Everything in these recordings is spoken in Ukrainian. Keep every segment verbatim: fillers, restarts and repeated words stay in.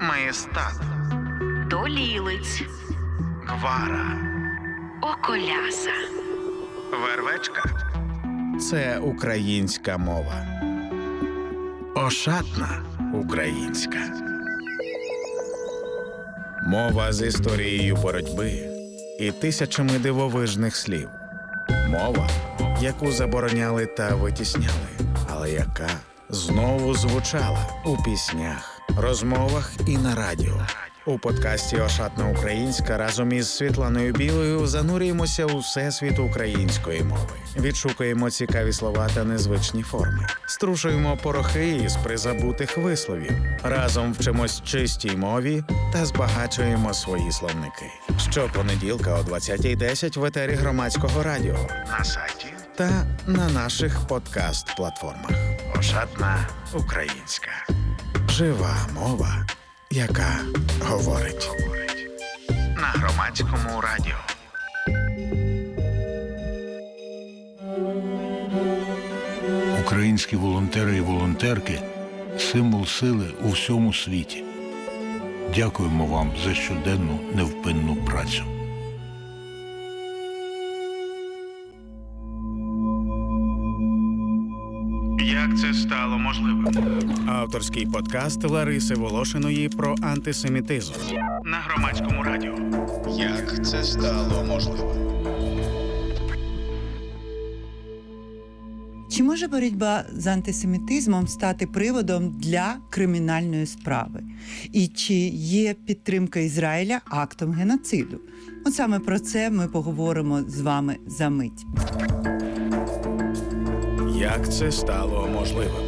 Маєстат, Долілиць, Гвара, Околяса, Вервечка – це українська мова. Ошатна українська. Мова з історією боротьби і тисячами дивовижних слів. Мова, яку забороняли та витісняли, але яка знову звучала у піснях, розмовах і на радіо. У подкасті «Ошатна українська» разом із Світланою Білою занурюємося у всесвіт української мови. Відшукуємо цікаві слова та незвичні форми. Струшуємо порохи із призабутих висловів. Разом вчимось чистій мові та збагачуємо свої словники. Щопонеділка о двадцятій десять в етері Громадського радіо, на сайті та на наших подкаст-платформах. «Ошатна українська». Жива мова, яка говорить. На Громадському радіо. Українські волонтери і волонтерки – символ сили у всьому світі. Дякуємо вам за щоденну невпинну працю. Як це стало можливим? Авторський подкаст Лариси Волошиної про антисемітизм на Громадському радіо. Як це стало можливим? Чи може боротьба з антисемітизмом стати приводом для кримінальної справи? І чи є підтримка Ізраїля актом геноциду? От саме про це ми поговоримо з вами за мить. Як це стало можливим?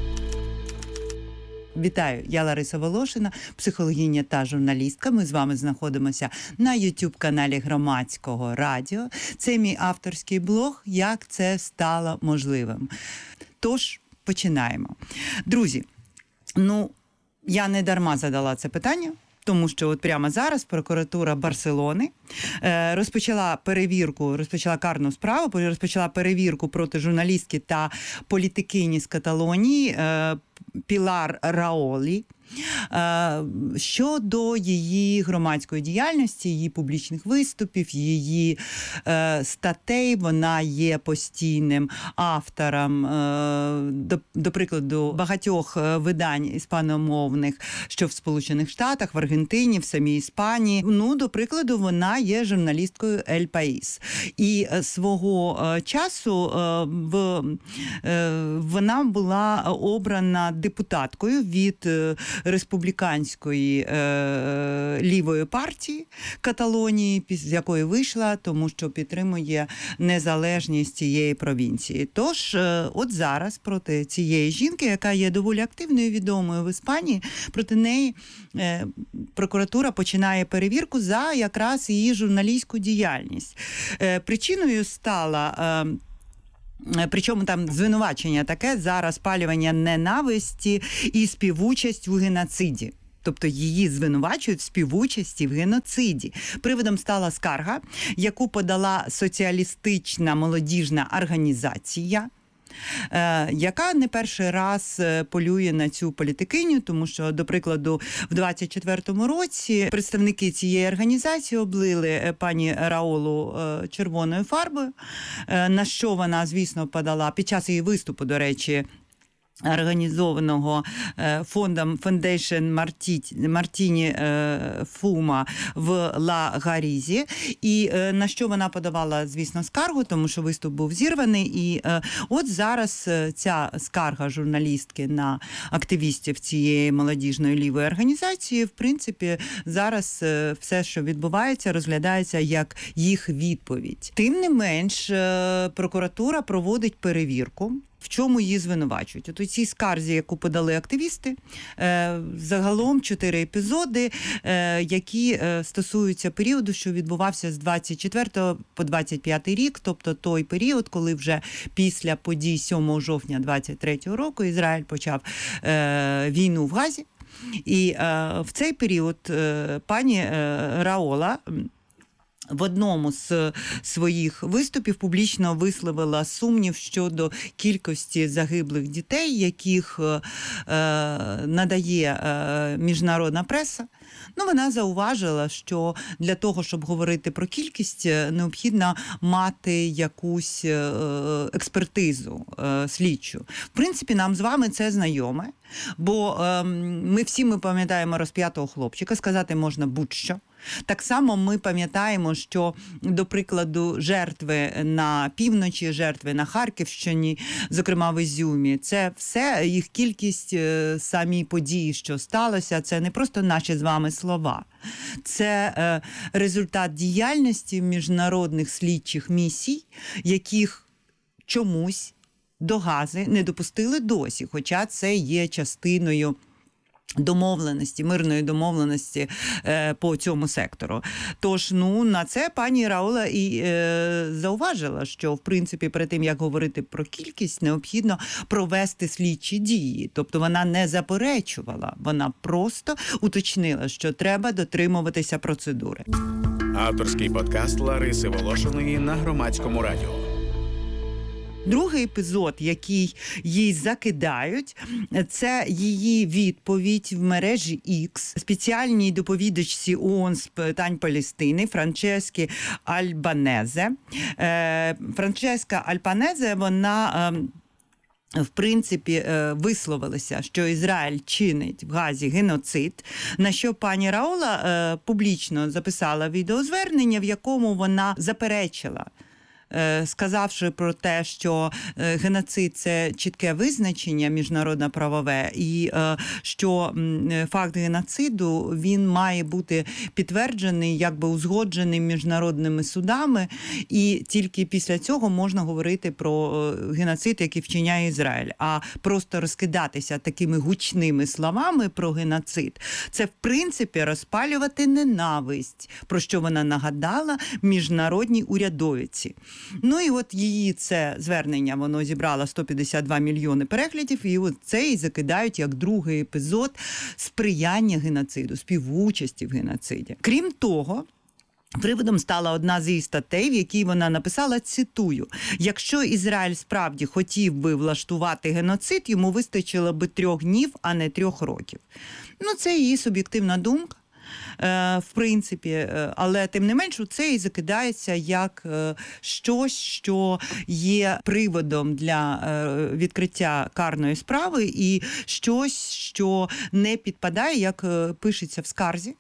Вітаю, я Лариса Волошина, психологиня та журналістка. Ми з вами знаходимося на ютуб-каналі Громадського радіо. Це мій авторський блог «Як це стало можливим». Тож, починаємо. Друзі, ну, я не дарма задала це питання, тому що от прямо зараз прокуратура Барселони е, розпочала перевірку, розпочала карну справу, розпочала перевірку проти журналістки та політикині з Каталонії е, Пілар Раолі е, щодо її громадської діяльності, її публічних виступів, її е, статей. Вона є постійним автором, е, до, до прикладу, багатьох видань іспаномовних, що в Сполучених Штатах, в Аргентині, в самій Іспанії. Ну, до прикладу, вона є журналісткою «Ель Паїс». І е, свого е, часу е, в, е, вона була обрана депутаткою від е, республіканської е, лівої партії Каталонії, з якої вийшла, тому що підтримує незалежність цієї провінції. Тож, е, от зараз проти цієї жінки, яка є доволі активною і відомою в Іспанії, проти неї е, прокуратура починає перевірку за якраз її журналістську діяльність. Е, причиною стала... Е, Причому там звинувачення таке за розпалювання ненависті і співучасть у геноциді. Тобто її звинувачують в співучасті в геноциді. Приводом стала скарга, яку подала соціалістична молодіжна організація, яка не перший раз полює на цю політикиню, тому що, до прикладу, в двадцять четвертому році представники цієї організації облили пані Раолу червоною фарбою, на що вона, звісно, подала під час її виступу, до речі, організованого фондом Foundation Мартіні Фума в Ла Гарізі. І на що вона подавала, звісно, скаргу, тому що виступ був зірваний. І от зараз ця скарга журналістки на активістів цієї молодіжної лівої організації, в принципі, зараз все, що відбувається, розглядається як їх відповідь. Тим не менш, прокуратура проводить перевірку. В чому її звинувачують? От у цій скарзі, яку подали активісти, загалом чотири епізоди, які стосуються періоду, що відбувався з двадцять четвертого по двадцять п'ятий рік, тобто той період, коли вже після подій сьомого жовтня двадцять третього року Ізраїль почав війну в Газі. І в цей період пані Раола в одному з своїх виступів публічно висловила сумнів щодо кількості загиблих дітей, яких е, надає е, міжнародна преса. Ну, вона зауважила, що для того, щоб говорити про кількість, необхідно мати якусь е, експертизу е, слідчу. В принципі, нам з вами це знайоме, бо е, ми всі ми пам'ятаємо розп'ятого хлопчика, сказати можна будь-що. Так само ми пам'ятаємо, що, до прикладу, жертви на півночі, жертви на Харківщині, зокрема в Ізюмі, це все, їх кількість, самі події, що сталося, це не просто наші з вами слова. Це е, результат діяльності міжнародних слідчих місій, яких чомусь до Гази не допустили досі, хоча це є частиною домовленості, мирної домовленості е, по цьому сектору. Тож, ну, на це пані Раула і е, зауважила, що, в принципі, перед тим, як говорити про кількість, необхідно провести слідчі дії. Тобто вона не заперечувала, вона просто уточнила, що треба дотримуватися процедури. Авторський подкаст Лариси Волошиної на Громадському радіо. Другий епізод, який їй закидають, це її відповідь в мережі X спеціальній доповідачці ООН з питань Палестини Франческі Альбанезе. Франческа Альбанезе, вона в принципі, висловилася, що Ізраїль чинить в Газі геноцид, на що пані Раула публічно записала відеозвернення, в якому вона заперечила, сказавши про те, що геноцид – це чітке визначення міжнародно-правове, і що факт геноциду, він має бути підтверджений, якби узгоджений міжнародними судами, і тільки після цього можна говорити про геноцид, який вчиняє Ізраїль. А просто розкидатися такими гучними словами про геноцид – це, в принципі, розпалювати ненависть, про що вона нагадала міжнародній урядовиці. Ну і от її це звернення, воно зібрало сто п'ятдесят два мільйони переглядів, і от це і закидають як другий епізод сприяння геноциду, співучасті в геноциді. Крім того, приводом стала одна з її статей, в якій вона написала, цитую: «Якщо Ізраїль справді хотів би влаштувати геноцид, йому вистачило би трьох днів, а не трьох років». Ну, це її суб'єктивна думка. В принципі, але тим не менш це і закидається як щось, що є приводом для відкриття карної справи, і щось, що не підпадає, як пишеться в скарзі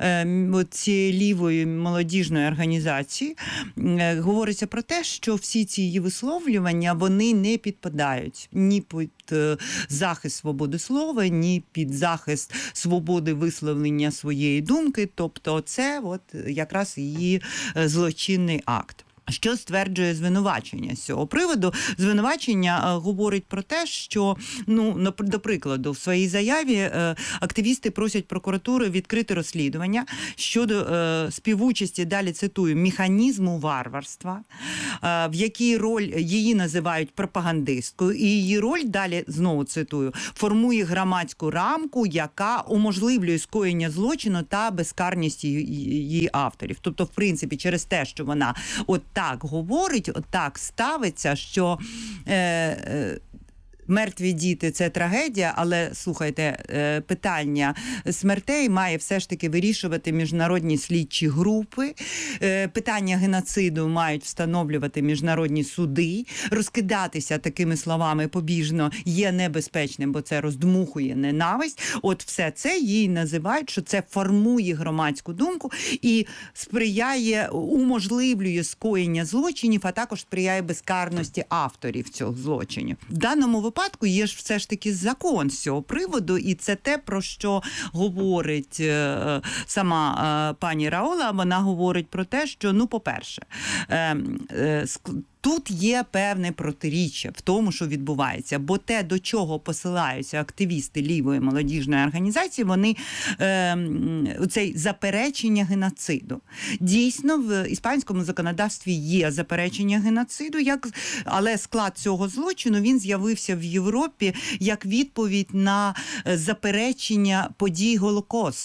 цієї лівої молодіжної організації. Говориться про те, що всі ці її висловлювання, вони не підпадають ні під захист свободи слова, ні під захист свободи висловлення своєї думки. Тобто це от якраз її злочинний акт. Що стверджує звинувачення з цього приводу? Звинувачення говорить про те, що, ну, до прикладу, в своїй заяві активісти просять прокуратуру відкрити розслідування щодо співучасті, далі цитую, механізму варварства, в якій роль її називають пропагандисткою, і її роль, далі знову цитую, формує громадську рамку, яка уможливлює скоєння злочину та безкарність її авторів. Тобто, в принципі, через те, що вона от так говорить, от так ставиться, що е, е, мертві діти – це трагедія, але, слухайте, питання смертей має все ж таки вирішувати міжнародні слідчі групи, питання геноциду мають встановлювати міжнародні суди, розкидатися такими словами побіжно є небезпечним, бо це роздмухує ненависть. От все це їй називають, що це формує громадську думку і сприяє, уможливлює скоєння злочинів, а також сприяє безкарності авторів цих злочинів. В даному випадку випадку є ж все ж таки закон з цього приводу, і це те, про що говорить е, сама е, пані Раула. Вона говорить про те, що, ну, по-перше, е, е, тут є певне протиріччя в тому, що відбувається, бо те, до чого посилаються активісти лівої молодіжної організації, вони е, цей заперечення геноциду. Дійсно, в іспанському законодавстві є заперечення геноциду, як, але склад цього злочину, він з'явився в Європі як відповідь на заперечення подій Голокосту.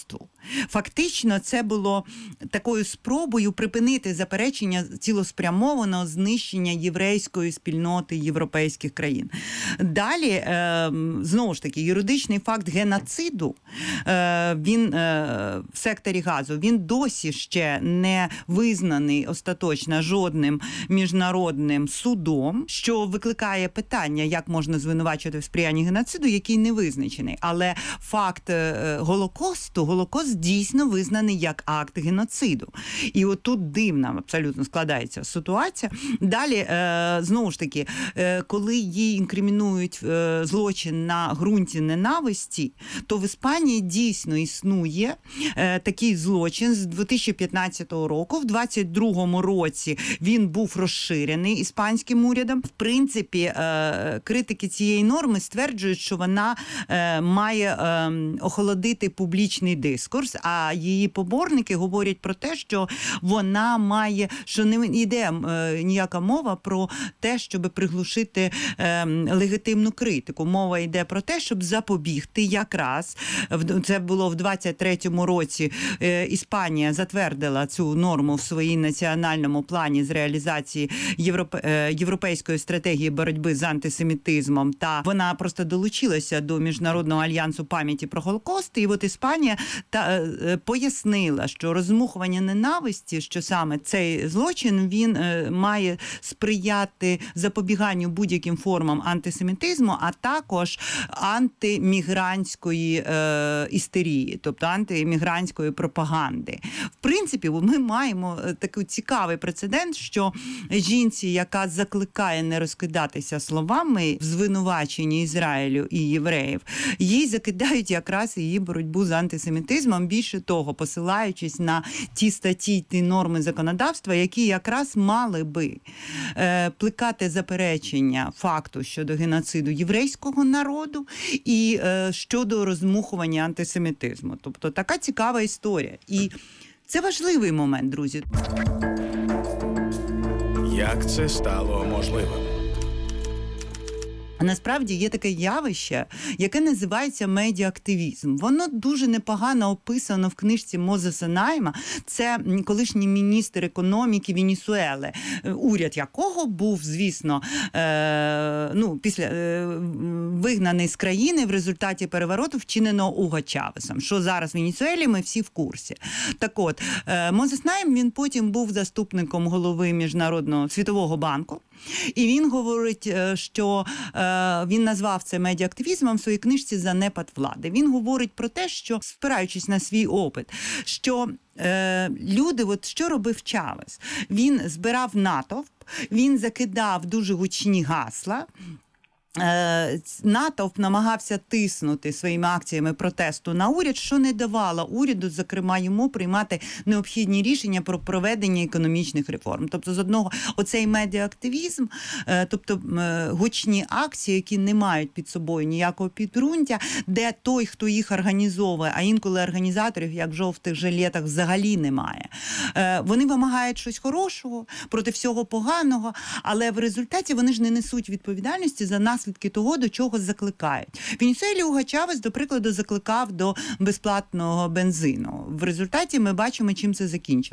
Фактично, це було такою спробою припинити заперечення цілеспрямованого знищення єврейської спільноти європейських країн. Далі, е, знову ж таки, юридичний факт геноциду, е, він е, в секторі Газу, він досі ще не визнаний остаточно жодним міжнародним судом, що викликає питання, як можна звинувачувати в сприянні геноциду, який не визначений. Але факт е, Голокосту, Голокост дійсно визнаний як акт геноциду. І отут дивна абсолютно складається ситуація. Далі, е, знову ж таки, е, коли їй інкримінують е, злочин на ґрунті ненависті, то в Іспанії дійсно існує е, такий злочин з дві тисячі п'ятнадцятого року. В двадцять другому році він був розширений іспанським урядом. В принципі, е, критики цієї норми стверджують, що вона е, має е, охолодити публічний дискурс, а її поборники говорять про те, що вона має, що не йде е, ніяка мова про те, щоб приглушити е, легітимну критику. Мова йде про те, щоб запобігти якраз, це було в двадцять третьому році, е, Іспанія затвердила цю норму в своїй національному плані з реалізації європе, е, європейської стратегії боротьби з антисемітизмом, та вона просто долучилася до Міжнародного альянсу пам'яті про Голокост, і от Іспанія та, е, пояснила, що розмухування ненависті, що саме цей злочин, він е, має сприяти запобіганню будь-яким формам антисемітизму, а також антимігрантської е, істерії, тобто антимігрантської пропаганди. В принципі, ми маємо такий цікавий прецедент, що жінці, яка закликає не розкидатися словами в звинуваченні Ізраїлю і євреїв, їй закидають якраз її боротьбу з антисемітизмом, більше того, посилаючись на ті статті, ті норми законодавства, які якраз мали би е, плекати заперечення факту щодо геноциду єврейського народу і е, щодо розмухування антисемітизму. Тобто така цікава історія. І це важливий момент, друзі. Як це стало можливим? Насправді є таке явище, яке називається медіаактивізм. Воно дуже непогано описано в книжці Мозеса Найма. Це колишній міністр економіки Венесуели, уряд якого був, звісно, е, ну, після е, вигнаний з країни в результаті перевороту, вчиненого Уго Чавесом. Що зараз в Венесуелі, ми всі в курсі. Так от, е, Мозес Найм, він потім був заступником голови Міжнародного світового банку. І він говорить, що е, він назвав це медіаактивізмом в своїй книжці «Занепад влади». Він говорить про те, що, спираючись на свій опит, що е, люди, от що робив Чавес? Він збирав натовп, він закидав дуже гучні гасла, натовп намагався тиснути своїми акціями протесту на уряд, що не давало уряду, зокрема йому, приймати необхідні рішення про проведення економічних реформ. Тобто, з одного, оцей медіаактивізм, тобто гучні акції, які не мають під собою ніякого підґрунтя, де той, хто їх організовує, а інколи організаторів, як в жовтих жилетах, взагалі немає. Вони вимагають щось хорошого проти всього поганого, але в результаті вони ж не несуть відповідальності за нас наслідки того, до чого закликають. В Венесуелі Уго Чавес, до прикладу, закликав до безплатного бензину. В результаті ми бачимо, чим це закінчилося.